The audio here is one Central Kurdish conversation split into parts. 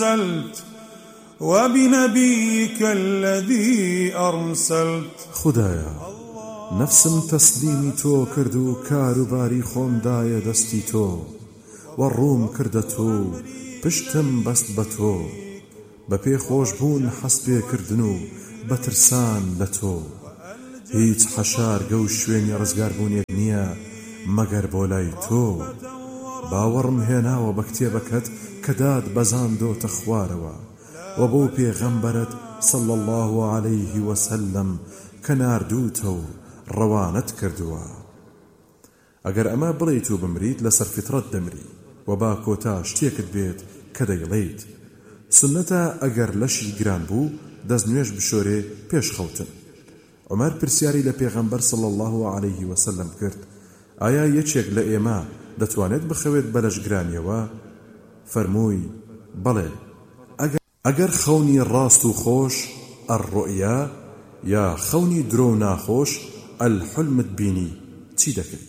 أنزلت وبنبيك الذي أرسلت. خدایا نفسم تسلیمی تۆ کرد و کاروباری خۆم دایە دەستی تۆ و ڕووم کردە تۆ پشتم بەست بە تۆ بە پێ خۆشبوون حەس پێکردن و بەترسان لە تۆ هیچ حەشارگە و شوێنی ڕزگاربوونێک نییە مەگەر بۆ لای تۆ باوەڕم هێناوە بە کتێبەکەت کە داد بەزاندۆتە خوارەوە و بۆ پێغەمبەرت صلى الله عليه وسلم کە ناردووتە و ڕەوانەت کردووە. ئەگەر ئەمە بڵێیت و بمریت لەسەر فترەت دەمری و با کۆتا شتێکت بێت کە دەیڵێیت. سنەتە ئەگەر لەشی گران بوو دەستنوێژ بشۆرێ پێش خەوتن. عومەر پرسیاری لە پێغەمبەر صلى الله عليه وسلم کرد ئایا یەکێک لە ئێمە دەتوانێت بخەوێت بە لەش گرانیەوە؟ فەرمووی بەڵێ ئەگەر خەونی ڕاست و خۆش ئەڕڕۆئیا یا خەونی درۆ و ناخۆش ئەلحلمت بینی چی دەکەی؟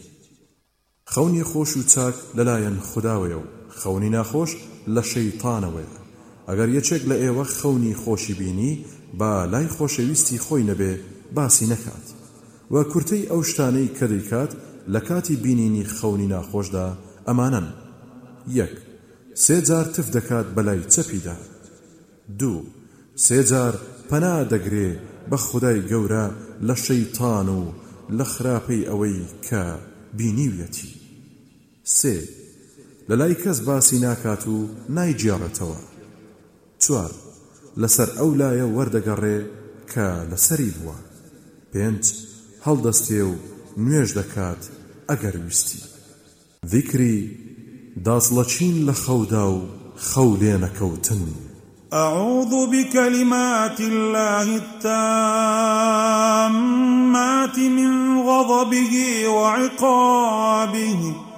خەونی خۆش و چاک لەلایەن خوداوەیە و خەونی ناخۆش لە شەیتانەوەیە. ئەگەر یەکێک لە ئێوە خەونی خۆشی بینی با لای خۆشەویستی خۆی نەبێ باسی نەکات و کورتەی ئەو شتانەی کە دەیکات لە کاتی بینینی خەونی ناخۆشدا ئەمانن: 1. 3 جار تف دەکات بەلای چەپیدا. 2. 3 جار پەنا دەگرێ بە خودای گەورە لە شەیتان و لە خراپەی ئەوەی کە بینیویەتی. 3. لەلای کەس باسی ناکات و نایجێڕێتەوە. 4. لەسەر ئەو لایە وەردەگەڕێ کە لەسەری بووە. 5. هەڵدەستێ و نوێژ دەکات ئەگەر ویستی. ذیکری دازڵەچین لە خەودا و خەو لێ نەکەوتن. أعوذ بكلمات الله التامات من غضبه وعقابه